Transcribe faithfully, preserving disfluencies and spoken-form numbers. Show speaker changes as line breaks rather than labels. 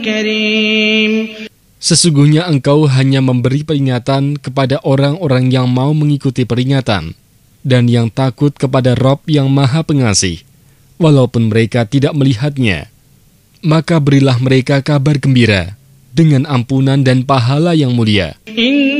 كريم.
Sesungguhnya engkau hanya memberi peringatan kepada orang-orang yang mau mengikuti peringatan dan yang takut kepada Rabb yang Maha Pengasih, walaupun mereka tidak melihatnya. Maka berilah mereka kabar gembira dengan ampunan dan pahala yang mulia.